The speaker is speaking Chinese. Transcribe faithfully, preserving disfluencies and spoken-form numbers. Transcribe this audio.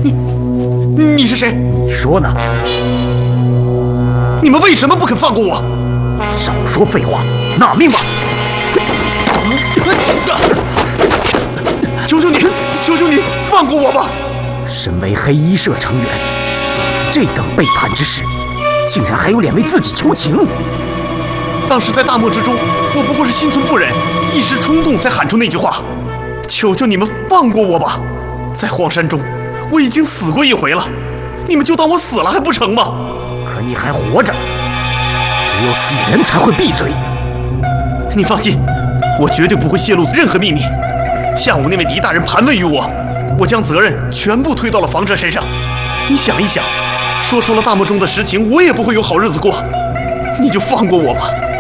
你你是谁？ 你说呢？ 你们为什么不肯放过我？ 少说废话，拿命吧！ 求求你，求求你放过我吧！ 身为黑衣社成员，这等背叛之事，竟然还有脸为自己求情？ 当时在大漠之中，我不过是心存不忍，一时冲动才喊出那句话。求求你们放过我吧！在荒山中，我已经死过一回了，你们就当我死了还不成吗？ 可你还活着，只有死人才会闭嘴。 你放心，我绝对不会泄露任何秘密。下午那位狄大人盘问于我，我将责任全部推到了房哲身上。你想一想，说出了大漠中的实情，我也不会有好日子过。你就放过我吧。